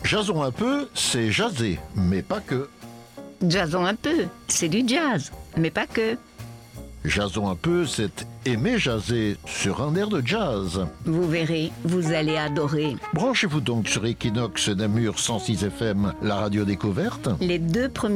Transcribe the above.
Jason un peu, c'est jaser, mais pas que. Jason un peu, c'est du jazz, mais pas que. Jason un peu, c'est aimer jaser sur un air de jazz. Vous verrez, vous allez adorer. Branchez-vous donc sur Equinox Namur 106 FM, la radio découverte. Les 2 premiers